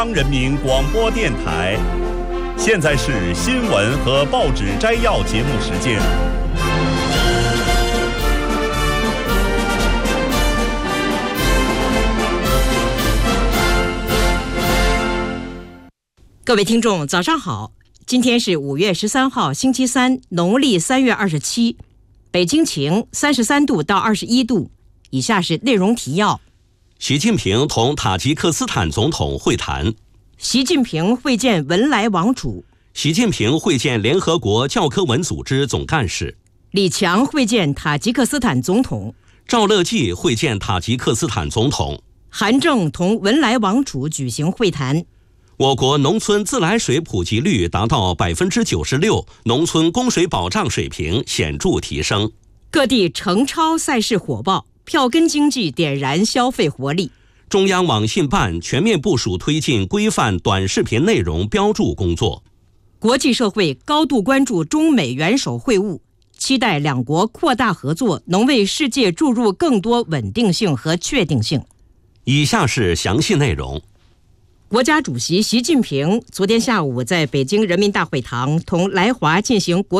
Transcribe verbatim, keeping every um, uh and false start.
央人民广播电台，现在是新闻和报纸摘要节目时间。 各位听众，早上好！今天是五月十三号，星期三，农历三月二十七。北京晴，三十三度到二十一度。以下是内容提要： 习近平同塔吉克斯坦总统会谈。 习近平会见文莱王储。 习近平会见联合国教科文组织总干事。 李强会见塔吉克斯坦总统。 赵乐际会见塔吉克斯坦总统。 韩正同文莱王储举行会谈。 我国农村自来水普及率达到百分之九十六，农村供水保障水平显著提升。 各地程超赛事火爆，票根经济点燃消费活力。 中央网信办全面部署推进规范短视频内容标注工作。 国际社会高度关注中美元首会晤，期待两国扩大合作，能为世界注入更多稳定性和确定性。 以下是详细内容。 国家主席习近平昨天下午在北京人民大会堂同来华进行国